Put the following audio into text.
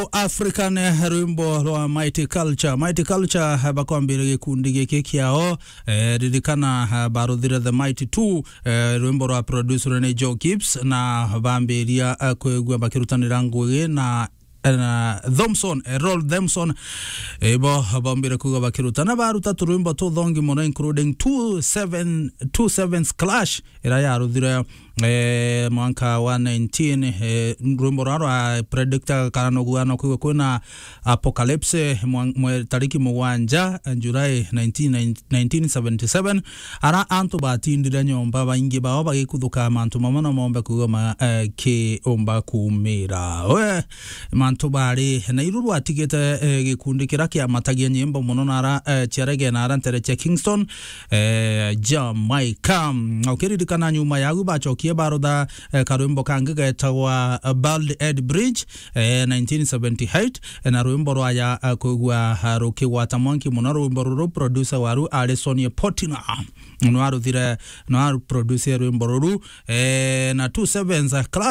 African rwimbo rwa Mighty Culture bakwambira gikundi giki kiao ririkana baruthira The Mighty 2 rwimbo rwa producer ni Joe Gibbs na bambiria kwegwa bakirutanira ngugi na Roll Thompson ebo bambira kuga bakirutana baruta turwimbo tuthongi muno including 27's Clash era yaruthira mwanka wa 19 rwimbo rwa Predictor karanoguano kuga kuna Apocalypse tariki muwanja July 1977 ara antu batindira nyomba baingi bao bagikuthuka mantu mamana mombe kuga ke omba kumira we mantu bari na iruru atigete gikundi kira kia matagia nyimbo muno nara cherege nara ntereche Kingston Jamaica ukiririkana nyuma yagu bachokie barotha karwimbo kange getagwa Bald Head Bridge 1978 na rwimbo rwaya kugwa haruki watamonki muno rwimbo ruru producer waru Alison Potina no aruthire no producer rwimbo ruru na 27's Clash